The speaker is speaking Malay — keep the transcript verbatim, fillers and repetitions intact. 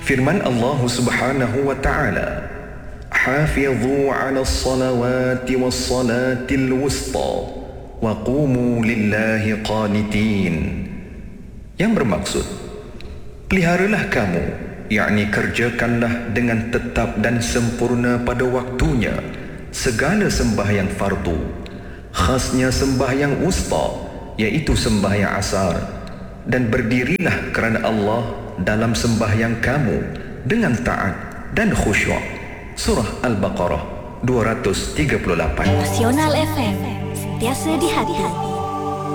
Firman Allah Subhanahu wa taala, "Hafidhu 'alas salawati was salatil wusta wa qumu lillahi qanitin." Yang bermaksud, peliharalah kamu, yakni kerjakanlah dengan tetap dan sempurna pada waktunya segala sembahyang fardu, khasnya sembahyang wusta, iaitu sembahyang asar, dan berdirilah kerana Allah dalam sembahyang kamu dengan taat dan khusyuk. Surah Al-Baqarah dua ratus tiga puluh lapan. Nasional F M, sentiasa di hati.